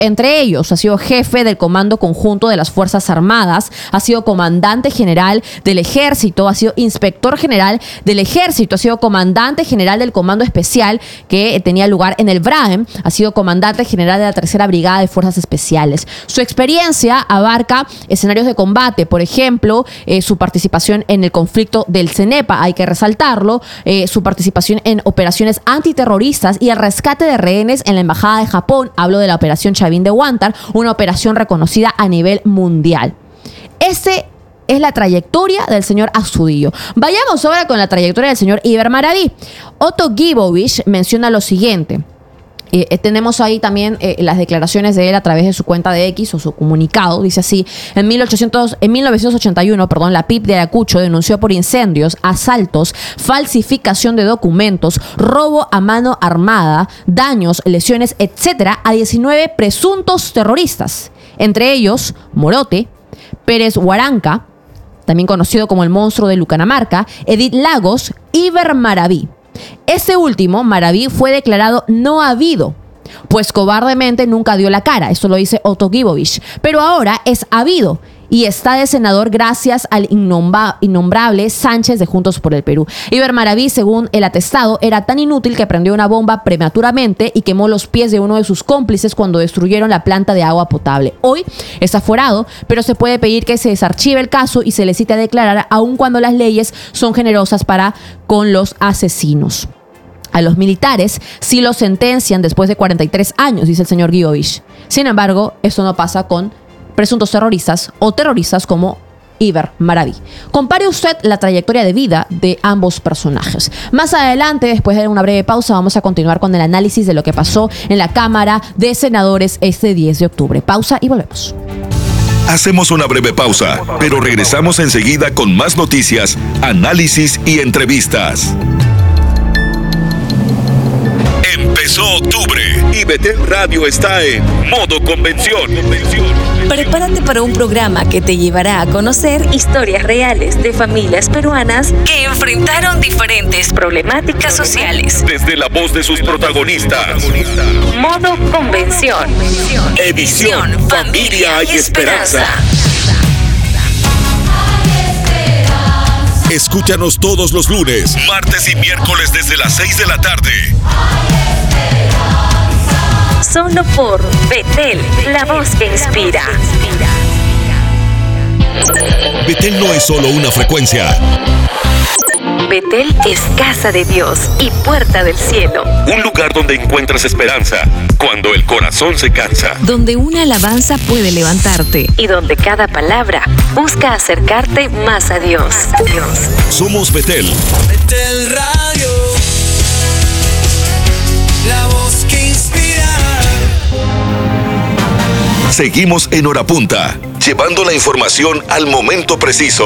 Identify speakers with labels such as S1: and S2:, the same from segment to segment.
S1: Entre ellos, ha sido jefe del Comando Conjunto de las Fuerzas Armadas, ha sido comandante general del Ejército, ha sido inspector general del Ejército, ha sido comandante general del Comando Especial que tenía lugar en el Braem, ha sido comandante general de la Tercera Brigada de Fuerzas Especiales. Su experiencia abarca escenarios de combate, por ejemplo, su participación en el conflicto del CENEPA, hay que resaltarlo, su participación en operaciones antiterroristas y el rescate de rehenes en la Embajada de Japón. Hablo de la operación Chavín de Huántar, una operación reconocida a nivel mundial. Ese es la trayectoria del señor Astudillo. Vayamos ahora con la trayectoria del señor Iber Maraví. Otto Gibovich menciona lo siguiente. Tenemos ahí también las declaraciones de él a través de su cuenta de X o su comunicado. Dice así: en 1981, la PIP de Ayacucho denunció por incendios, asaltos, falsificación de documentos, robo a mano armada, daños, lesiones, etcétera, a 19 presuntos terroristas. Entre ellos, Morote, Pérez Huaranca, también conocido como el monstruo de Lucanamarca, Edith Lagos, Iber Maraví. Ese último, Maraví, fue declarado no habido, pues cobardemente nunca dio la cara. Esto lo dice Otto Gibovich. Pero ahora es habido y está de senador gracias al innombrable Sánchez de Juntos por el Perú. Iber Maraví, según el atestado, era tan inútil que prendió una bomba prematuramente y quemó los pies de uno de sus cómplices cuando destruyeron la planta de agua potable. Hoy está aforado, pero se puede pedir que se desarchive el caso y se le cite a declarar, aun cuando las leyes son generosas para con los asesinos. A los militares sí los sentencian después de 43 años, dice el señor Gibovich. Sin embargo, esto no pasa con presuntos terroristas o terroristas como Iber Maraví. Compare usted la trayectoria de vida de ambos personajes. Más adelante, después de una breve pausa, vamos a continuar con el análisis de lo que pasó en la Cámara de Senadores este 10 de octubre. Pausa y volvemos.
S2: Hacemos una breve pausa, pero regresamos enseguida con más noticias, análisis y entrevistas. Empezó octubre y Betel Radio está en modo convención.
S3: Prepárate para un programa que te llevará a conocer historias reales de familias peruanas que enfrentaron diferentes problemáticas sociales.
S2: Desde la voz de sus protagonistas.
S3: Modo Convención. Edición Familia y Esperanza.
S2: Escúchanos todos los lunes, martes y miércoles desde las 6 de la tarde.
S3: Solo por Betel, la voz que inspira.
S2: Betel no es solo una frecuencia.
S3: Betel es casa de Dios y puerta del cielo.
S2: Un lugar donde encuentras esperanza cuando el corazón se cansa.
S3: Donde una alabanza puede levantarte y donde cada palabra busca acercarte más a Dios.
S2: Somos Betel.
S4: Betel Radio, la voz que inspira.
S2: Seguimos en Hora Punta, llevando la información al momento preciso.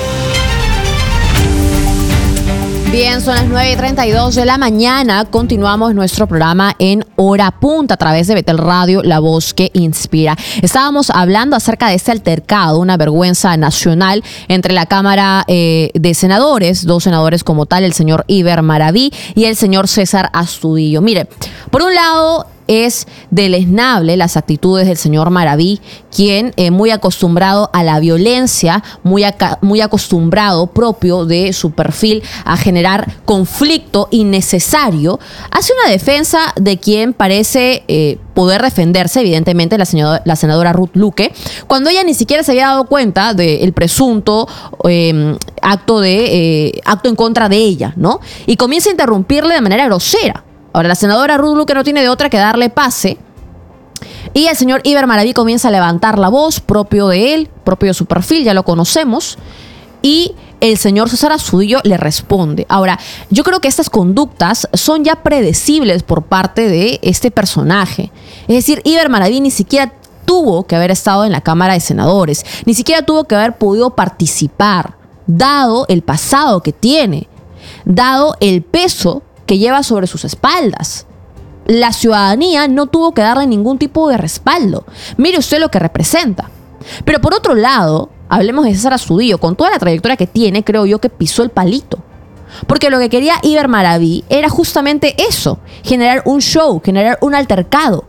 S1: Bien, son las 9:32 de la mañana. Continuamos nuestro programa en Hora Punta a través de Betel Radio, la voz que inspira. Estábamos hablando acerca de este altercado, una vergüenza nacional entre la Cámara de Senadores, dos senadores como tal, el señor Iber Maraví y el señor César Astudillo. Mire, por un lado es deleznable las actitudes del señor Maraví, quien muy acostumbrado a la violencia, muy acostumbrado propio de su perfil a generar conflicto innecesario, hace una defensa de quien parece poder defenderse, evidentemente la senadora Ruth Luque, cuando ella ni siquiera se había dado cuenta del presunto acto en contra de ella, ¿no? Y comienza a interrumpirle de manera grosera. Ahora, la senadora Ruth Luque no tiene de otra que darle pase y el señor Iber Maraví comienza a levantar la voz, propio de él, propio de su perfil, ya lo conocemos, y el señor César Astudillo le responde. Ahora, yo creo que estas conductas son ya predecibles por parte de este personaje. Es decir, Iber Maraví ni siquiera tuvo que haber estado en la Cámara de Senadores, ni siquiera tuvo que haber podido participar, dado el pasado que tiene, dado el peso que lleva sobre sus espaldas. La ciudadanía no tuvo que darle ningún tipo de respaldo. Mire usted lo que representa. Pero por otro lado, hablemos de César Astudillo. Con toda la trayectoria que tiene, creo yo que pisó el palito. Porque lo que quería Iber Maraví era justamente eso, generar un show, generar un altercado.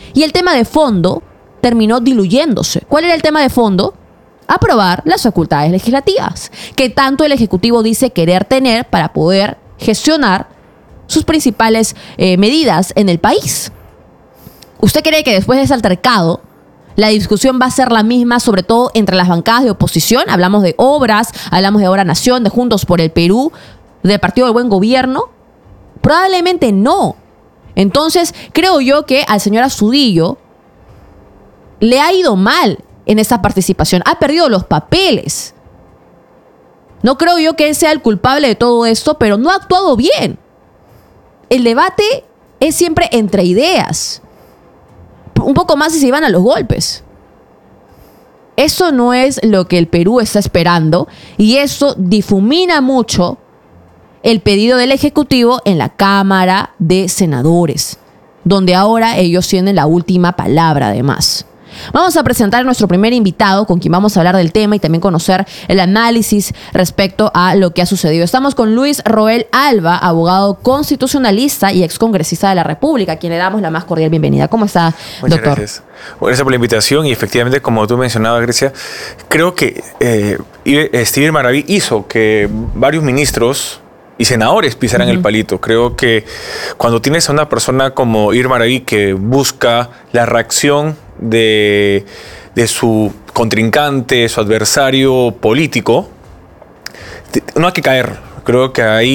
S1: Y el tema de fondo terminó diluyéndose. ¿Cuál era el tema de fondo? Aprobar las facultades legislativas, que tanto el Ejecutivo dice querer tener para poder gestionar sus principales medidas en el país. ¿Usted cree que después de ese altercado la discusión va a ser la misma, sobre todo entre las bancadas de oposición? Hablamos de obras, hablamos de Obra Nación, de Juntos por el Perú, del Partido del Buen Gobierno. Probablemente no. Entonces, creo yo que al señor Astudillo le ha ido mal en esta participación. Ha perdido los papeles. No creo yo que él sea el culpable de todo esto, pero no ha actuado bien. El debate es siempre entre ideas. Un poco más si se iban a los golpes. Eso no es lo que el Perú está esperando y eso difumina mucho el pedido del Ejecutivo en la Cámara de Senadores, donde ahora ellos tienen la última palabra además. Vamos a presentar a nuestro primer invitado con quien vamos a hablar del tema y también conocer el análisis respecto a lo que ha sucedido. Estamos con Luis Roel Alba, abogado constitucionalista y excongresista de la República, a quien le damos la más cordial bienvenida. ¿Cómo está,
S5: Muchas
S1: doctor?
S5: Gracias. Gracias por la invitación y efectivamente, como tú mencionabas, Grecia, creo que Steve Maraví hizo que varios ministros y senadores pisaran el palito. Creo que cuando tienes a una persona como Irma Maraví que busca la reacción de su contrincante, su adversario político, no hay que caer. Creo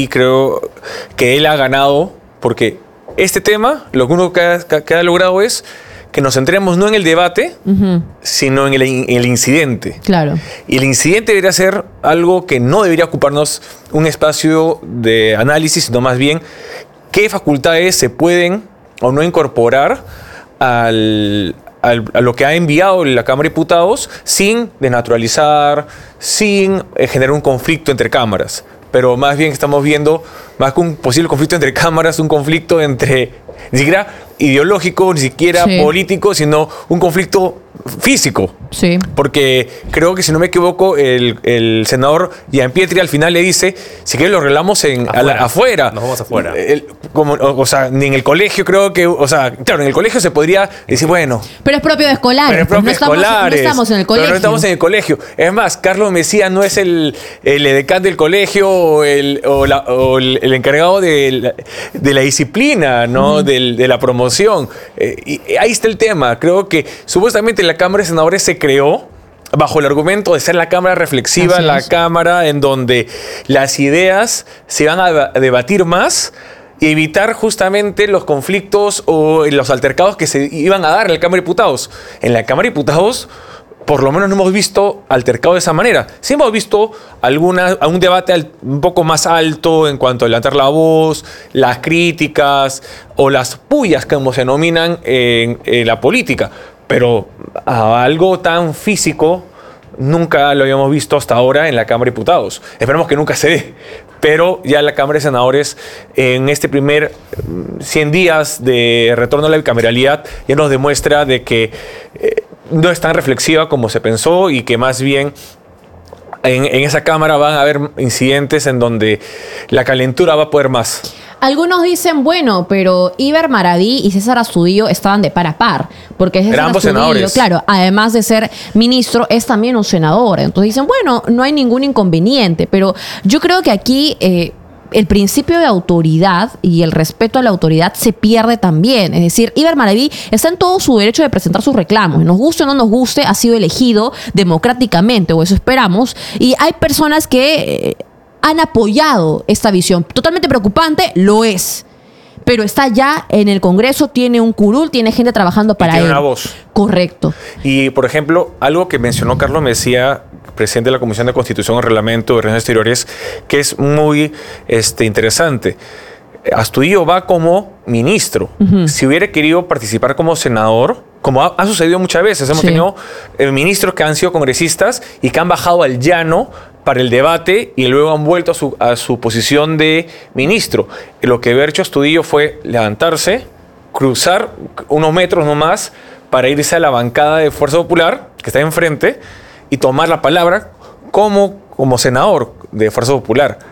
S5: que él ha ganado, porque este tema, lo único que ha logrado es que nos centremos no en el debate, sino en el incidente.
S1: Claro.
S5: Y el incidente debería ser algo que no debería ocuparnos un espacio de análisis, sino más bien qué facultades se pueden o no incorporar a lo que ha enviado la Cámara de Diputados sin desnaturalizar, sin generar un conflicto entre cámaras. Pero más bien estamos viendo, más que un posible conflicto entre cámaras, un conflicto entre, ni siquiera ideológico, ni siquiera político, sino un conflicto físico.
S1: Sí.
S5: Porque creo que, si no me equivoco, el senador Gianpietri al final le dice, si quieres lo arreglamos afuera.
S6: Nos vamos afuera.
S5: O sea, ni en el colegio creo que, o sea, claro, en el colegio se podría decir, bueno.
S1: Pero es propio de escolares.
S5: Pero es propio
S1: no estamos en el colegio.
S5: Pero no estamos en el colegio. Es más, Carlos Mesía no es el edecán del colegio o el encargado de la disciplina, ¿no? De la promoción. Y ahí está el tema. Creo que supuestamente la Cámara de Senadores se creó bajo el argumento de ser la Cámara reflexiva, la Cámara en donde las ideas se van a debatir más y evitar justamente los conflictos o los altercados que se iban a dar en la Cámara de Diputados. En la Cámara de Diputados, por lo menos no hemos visto altercado de esa manera. Sí hemos visto algún debate un poco más alto en cuanto a levantar la voz, las críticas o las pullas, como se denominan en la política. Pero algo tan físico nunca lo habíamos visto hasta ahora en la Cámara de Diputados. Esperemos que nunca se dé. Pero ya la Cámara de Senadores, en este primer 100 días de retorno a la bicameralidad, ya nos demuestra de que no es tan reflexiva como se pensó y que más bien en esa Cámara van a haber incidentes en donde la calentura va a poder más.
S1: Algunos dicen, bueno, pero Iber Maraví y César Astudillo estaban de par a par, porque César
S5: Eran ambos
S1: Astudillo,
S5: senadores.
S1: claro, además de ser ministro, es también un senador. Entonces dicen, bueno, no hay ningún inconveniente, pero yo creo que aquí el principio de autoridad y el respeto a la autoridad se pierde también. Es decir, Iber Maraví está en todo su derecho de presentar sus reclamos. Nos guste o no nos guste, ha sido elegido democráticamente, o eso esperamos, y hay personas que han apoyado esta visión. Totalmente preocupante, lo es. Pero está ya en el Congreso, tiene un curul, tiene gente trabajando para él.
S5: Tiene una voz.
S1: Correcto.
S5: Y, por ejemplo, algo que mencionó Carlos Mesía, presidente de la Comisión de Constitución, Reglamento y Relaciones Exteriores, que es muy interesante. Astudillo va como ministro. Si hubiera querido participar como senador, como ha sucedido muchas veces, hemos tenido ministros que han sido congresistas y que han bajado al llano para el debate y luego han vuelto a su posición de ministro. Lo que había hecho Astudillo fue levantarse, cruzar unos metros nomás para irse a la bancada de Fuerza Popular, que está enfrente, y tomar la palabra como senador de Fuerza Popular.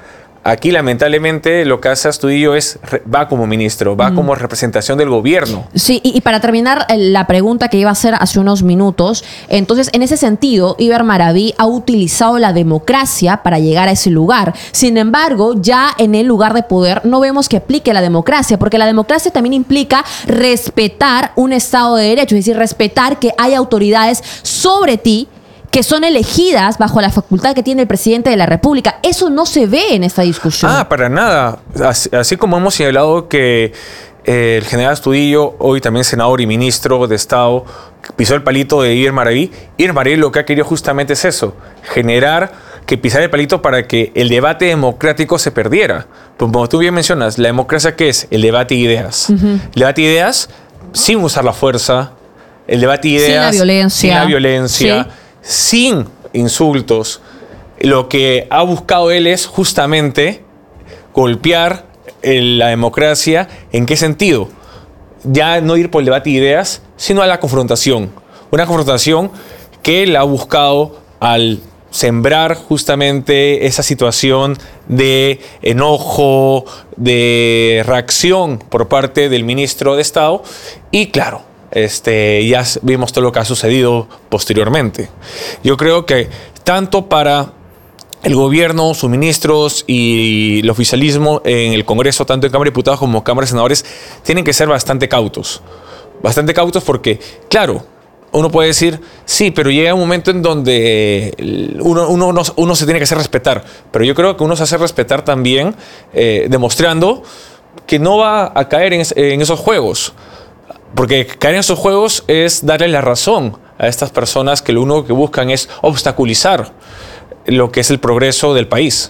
S5: Aquí, lamentablemente, lo que hace Astudillo va como ministro, va como representación del gobierno.
S1: Sí, y para terminar la pregunta que iba a hacer hace unos minutos, entonces, en ese sentido, Iber Maraví ha utilizado la democracia para llegar a ese lugar. Sin embargo, ya en el lugar de poder no vemos que aplique la democracia, porque la democracia también implica respetar un Estado de Derecho, es decir, respetar que hay autoridades sobre ti que son elegidas bajo la facultad que tiene el presidente de la República. Eso no se ve en esta discusión.
S5: Para nada. Así como hemos señalado que el general Astudillo, hoy también senador y ministro de Estado, pisó el palito de Iber Maraví. Iber Maraví lo que ha querido justamente es eso, pisar el palito para que el debate democrático se perdiera. Pues como tú bien mencionas, la democracia, ¿qué es? El debate de ideas. El debate de ideas sin usar la fuerza, el debate de ideas sin la violencia.
S1: Sí.
S5: Sin insultos. Lo que ha buscado él es justamente golpear la democracia. ¿En qué sentido? Ya no ir por el debate de ideas, sino a la confrontación. Una confrontación que él ha buscado al sembrar justamente esa situación de enojo, de reacción por parte del ministro de Estado. Y claro, ya vimos todo lo que ha sucedido posteriormente. Yo creo que tanto para el gobierno, sus ministros y el oficialismo en el Congreso, tanto en Cámara de Diputados como Cámara de Senadores, tienen que ser bastante cautos. Bastante cautos porque, claro, uno puede decir, sí, pero llega un momento en donde uno se tiene que hacer respetar. Pero yo creo que uno se hace respetar también demostrando que no va a caer en esos juegos. Porque caer en esos juegos es darle la razón a estas personas que lo único que buscan es obstaculizar lo que es el progreso del país.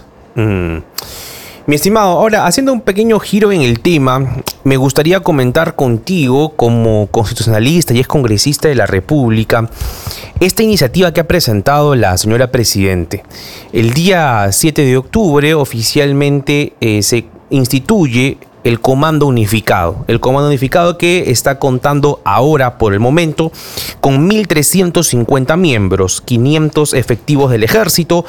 S6: Mi estimado, ahora, haciendo un pequeño giro en el tema, me gustaría comentar contigo, como constitucionalista y congresista de la República, esta iniciativa que ha presentado la señora Presidente. El día 7 de octubre oficialmente se instituye el Comando Unificado. El Comando Unificado que está contando ahora, por el momento, con 1.350 miembros, 500 efectivos del Ejército,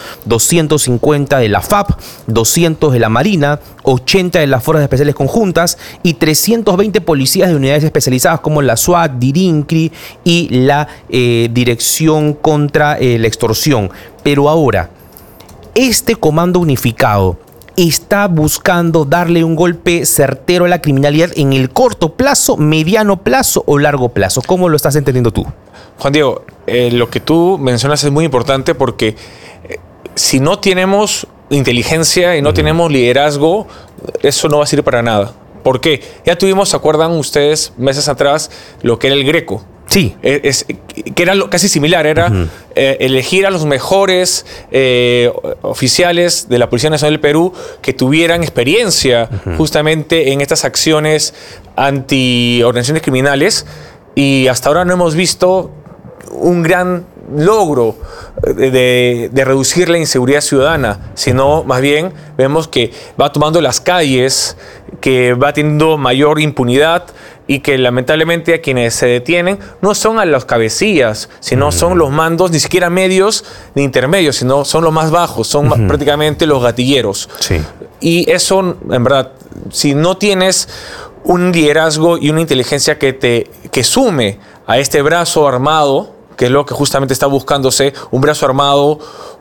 S6: 250 de la FAP, 200 de la Marina, 80 de las Fuerzas Especiales Conjuntas y 320 policías de unidades especializadas como la SWAT, DIRINCRI y la Dirección contra la Extorsión. Pero ahora, este Comando Unificado está buscando darle un golpe certero a la criminalidad en el corto plazo, mediano plazo o largo plazo. ¿Cómo lo estás entendiendo tú?
S5: Juan Diego, lo que tú mencionas es muy importante porque si no tenemos inteligencia y no tenemos liderazgo, eso no va a servir para nada. ¿Por qué? Ya tuvimos, ¿se acuerdan ustedes meses atrás lo que era el Greco?
S6: Sí.
S5: Que era casi similar, era elegir a los mejores oficiales de la Policía Nacional del Perú que tuvieran experiencia justamente en estas acciones anti-organizaciones criminales, y hasta ahora no hemos visto un gran logro de reducir la inseguridad ciudadana, sino más bien vemos que va tomando las calles, que va teniendo mayor impunidad y que lamentablemente a quienes se detienen no son a los cabecillas, sino son los mandos, ni siquiera medios ni intermedios, sino son los más bajos, son prácticamente los gatilleros.
S6: Sí.
S5: Y eso, en verdad, si no tienes un liderazgo y una inteligencia que sume a este brazo armado, que es lo que justamente está buscándose, un brazo armado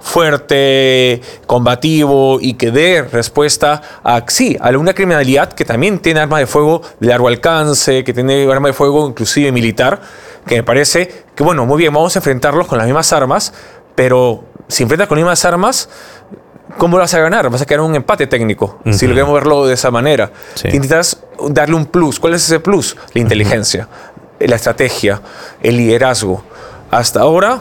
S5: fuerte, combativo y que dé respuesta a una criminalidad que también tiene armas de fuego de largo alcance, que tiene armas de fuego inclusive militar, que me parece que, bueno, muy bien, vamos a enfrentarlos con las mismas armas, pero si enfrentas con las mismas armas, ¿cómo lo vas a ganar? Vas a quedar en un empate técnico, si lo queremos verlo de esa manera.
S6: Sí.
S5: Intentas darle un plus. ¿Cuál es ese plus? La inteligencia, la estrategia, el liderazgo. Hasta ahora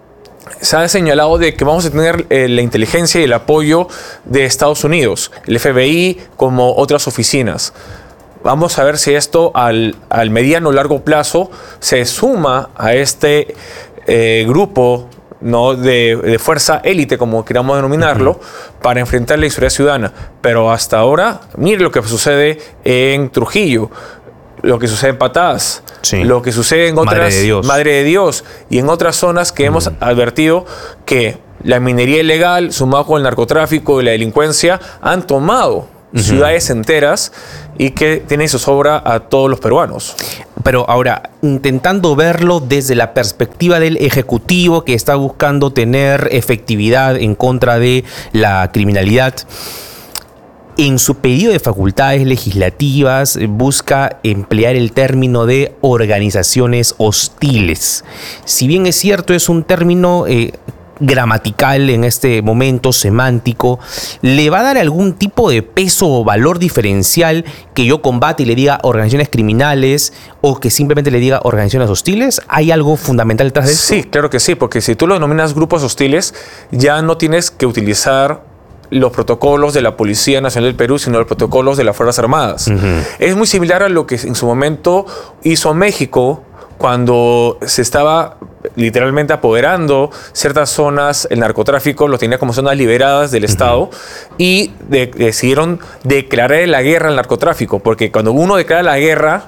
S5: se ha señalado de que vamos a tener la inteligencia y el apoyo de Estados Unidos, el FBI, como otras oficinas. Vamos a ver si esto al mediano o largo plazo se suma a este grupo, ¿no?, de fuerza élite, como queramos denominarlo, para enfrentar la inseguridad ciudadana. Pero hasta ahora, mire lo que sucede en Trujillo, lo que sucede en Patadas, lo que sucede en otras,
S6: Madre de Dios,
S5: y en otras zonas que hemos advertido que la minería ilegal, sumado con el narcotráfico y la delincuencia, han tomado ciudades enteras y que tienen zozobra a todos los peruanos.
S6: Pero ahora, intentando verlo desde la perspectiva del Ejecutivo que está buscando tener efectividad en contra de la criminalidad, en su pedido de facultades legislativas busca emplear el término de organizaciones hostiles. Si bien es cierto, es un término gramatical en este momento, semántico, ¿le va a dar algún tipo de peso o valor diferencial que yo combate y le diga organizaciones criminales o que simplemente le diga organizaciones hostiles? ¿Hay algo fundamental detrás de eso?
S5: Sí, claro que sí, porque si tú lo denominas grupos hostiles, ya no tienes que utilizar los protocolos de la Policía Nacional del Perú, sino los protocolos de las Fuerzas Armadas. Es muy similar a lo que en su momento hizo México cuando se estaba literalmente apoderando ciertas zonas, el narcotráfico lo tenía como zonas liberadas del Estado y decidieron declarar la guerra al narcotráfico, porque cuando uno declara la guerra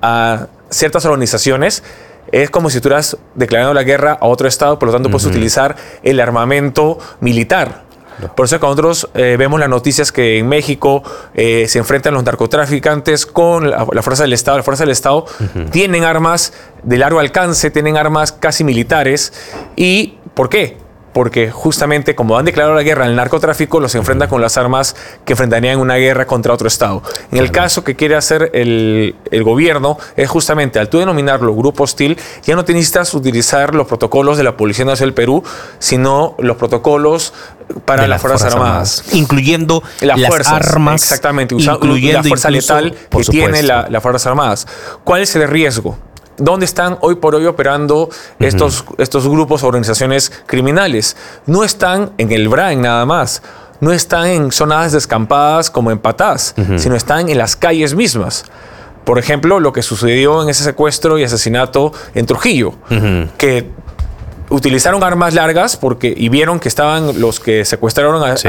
S5: a ciertas organizaciones, es como si estuvieras declarando la guerra a otro Estado, por lo tanto puedes utilizar el armamento militar. Por eso cuando nosotros vemos las noticias que en México se enfrentan los narcotraficantes con la fuerza del Estado. La fuerza del Estado tienen armas de largo alcance, tienen armas casi militares. ¿Y por qué? Porque justamente como han declarado la guerra al narcotráfico, los enfrentan con las armas que enfrentarían una guerra contra otro Estado. En el caso que quiere hacer el gobierno es justamente al tú denominarlo grupo hostil, ya no necesitas utilizar los protocolos de la Policía Nacional del Perú, sino los protocolos para las Fuerzas Armadas.
S6: Incluyendo las armas.
S5: Exactamente, incluyendo la fuerza letal que tiene las Fuerzas Armadas. ¿Cuál es el riesgo? ¿Dónde están hoy por hoy operando estos grupos o organizaciones criminales? No están en el Brain nada más. No están en zonas descampadas como en Patás, sino están en las calles mismas. Por ejemplo, lo que sucedió en ese secuestro y asesinato en Trujillo, que utilizaron armas largas y vieron que estaban los que secuestraron a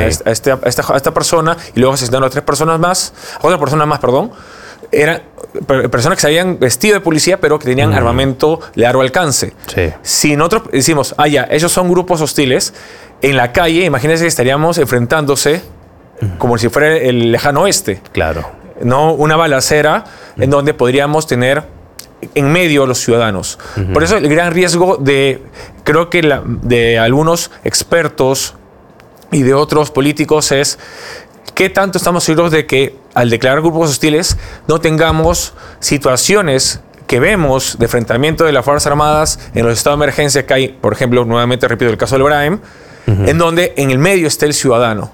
S5: esta persona y luego asesinaron a otra persona más, eran personas que se habían vestido de policía pero que tenían armamento de largo alcance. Si nosotros decimos, ellos son grupos hostiles, en la calle, imagínense que estaríamos enfrentándose como si fuera el lejano oeste.
S6: Claro.
S5: ¿No? Una balacera en donde podríamos tener en medio a los ciudadanos. Por eso el gran riesgo creo que de algunos expertos y de otros políticos es ¿qué tanto estamos seguros de que al declarar grupos hostiles no tengamos situaciones que vemos de enfrentamiento de las Fuerzas Armadas en los estados de emergencia que hay, por ejemplo, nuevamente repito, el caso del Braem, en donde en el medio está el ciudadano?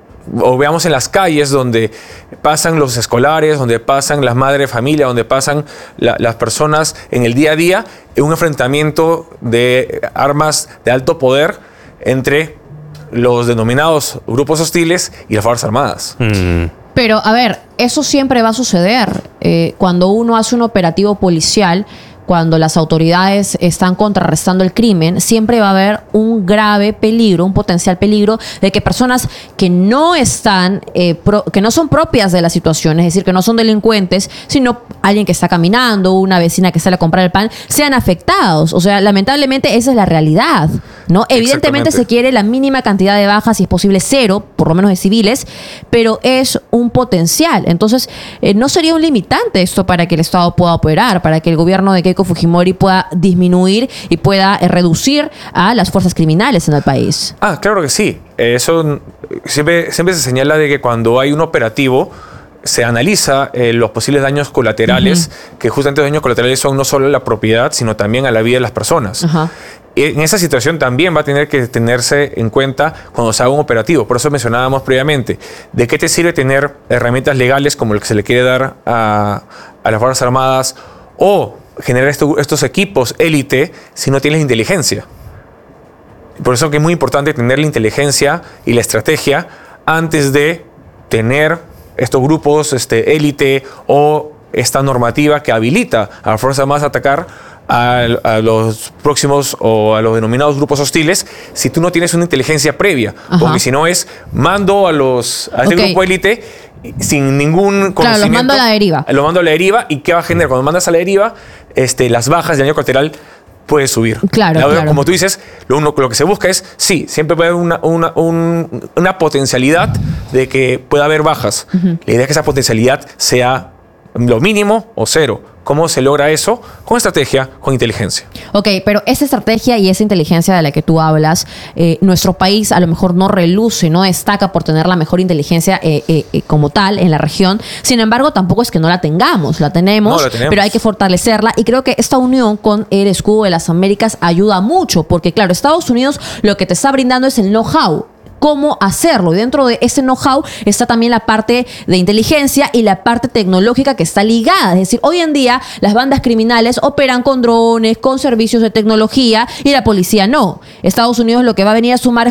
S5: O veamos en las calles donde pasan los escolares, donde pasan las madres de familia, donde pasan las personas en el día a día, en un enfrentamiento de armas de alto poder entre los denominados grupos hostiles y las Fuerzas Armadas.
S1: Pero, a ver, eso siempre va a suceder. Cuando uno hace un operativo policial, cuando las autoridades están contrarrestando el crimen, siempre va a haber un grave peligro, un potencial peligro de que personas que no están, que no son propias de la situación, es decir, que no son delincuentes, sino alguien que está caminando, una vecina que sale a comprar el pan, sean afectados. O sea, lamentablemente esa es la realidad, ¿no? Evidentemente se quiere la mínima cantidad de bajas, si es posible cero, por lo menos de civiles, pero es un potencial. Entonces, no sería un limitante esto para que el Estado pueda operar, para que el gobierno de Keiko Fujimori pueda disminuir y pueda reducir a las fuerzas criminales en el país.
S5: Claro que sí. Eso siempre se señala de que cuando hay un operativo se analiza los posibles daños colaterales, que justamente los daños colaterales son no solo a la propiedad, sino también a la vida de las personas. En esa situación también va a tener que tenerse en cuenta cuando se haga un operativo. Por eso mencionábamos previamente, ¿de qué te sirve tener herramientas legales como el que se le quiere dar a las Fuerzas Armadas o generar estos equipos élite si no tienes inteligencia? Por eso que es muy importante tener la inteligencia y la estrategia antes de tener estos grupos élite o esta normativa que habilita a las Fuerzas Armadas a atacar a los próximos o a los denominados grupos hostiles si tú no tienes una inteligencia previa. Porque si no mando a este grupo élite sin ningún conocimiento.
S1: Claro, los mando a la deriva.
S5: Lo mando a la deriva. ¿Y qué va a generar? Cuando mandas a la deriva, las bajas de daño colateral puede subir.
S1: Claro,
S5: Ahora,
S1: claro.
S5: como tú dices, lo que se busca es, sí, siempre puede haber una potencialidad de que pueda haber bajas. La idea es que esa potencialidad sea lo mínimo o cero. ¿Cómo se logra eso? Con estrategia, con inteligencia.
S1: Ok, pero esa estrategia y esa inteligencia de la que tú hablas, nuestro país a lo mejor no reluce, no destaca por tener la mejor inteligencia como tal en la región. Sin embargo, tampoco es que no la tengamos, la tenemos,
S5: No, la tenemos.
S1: pero hay que fortalecerla. Y creo que esta unión con el Escudo de las Américas ayuda mucho, porque claro, Estados Unidos lo que te está brindando es el know-how. Cómo hacerlo. Y dentro de ese know-how está también la parte de inteligencia y la parte tecnológica que está ligada. Es decir, hoy en día las bandas criminales operan con drones, con servicios de tecnología y la policía no. Estados Unidos lo que va a venir a sumar